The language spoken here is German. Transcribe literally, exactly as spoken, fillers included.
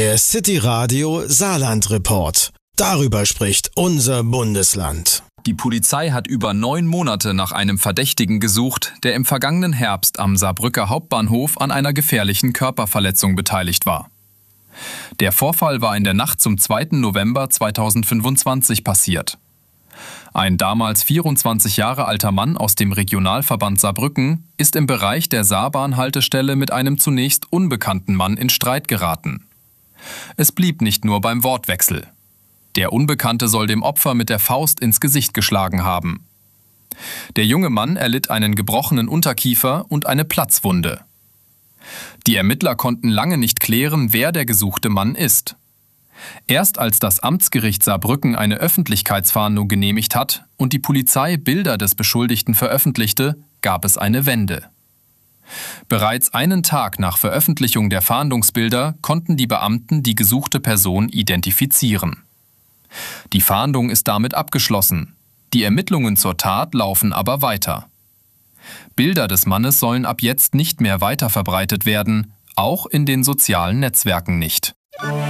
Der City Radio Saarland Report. Darüber spricht unser Bundesland. Die Polizei hat über neun Monate nach einem Verdächtigen gesucht, der im vergangenen Herbst am Saarbrücker Hauptbahnhof an einer gefährlichen Körperverletzung beteiligt war. Der Vorfall war in der Nacht zum zweiten November zweitausendfünfundzwanzig passiert. Ein damals vierundzwanzig Jahre alter Mann aus dem Regionalverband Saarbrücken ist im Bereich der Saarbahn-Haltestelle mit einem zunächst unbekannten Mann in Streit geraten. Es blieb nicht nur beim Wortwechsel. Der Unbekannte soll dem Opfer mit der Faust ins Gesicht geschlagen haben. Der junge Mann erlitt einen gebrochenen Unterkiefer und eine Platzwunde. Die Ermittler konnten lange nicht klären, wer der gesuchte Mann ist. Erst als das Amtsgericht Saarbrücken eine Öffentlichkeitsfahndung genehmigt hat und die Polizei Bilder des Beschuldigten veröffentlichte, gab es eine Wende. Bereits einen Tag nach Veröffentlichung der Fahndungsbilder konnten die Beamten die gesuchte Person identifizieren. Die Fahndung ist damit abgeschlossen. Die Ermittlungen zur Tat laufen aber weiter. Bilder des Mannes sollen ab jetzt nicht mehr weiterverbreitet werden, auch in den sozialen Netzwerken nicht.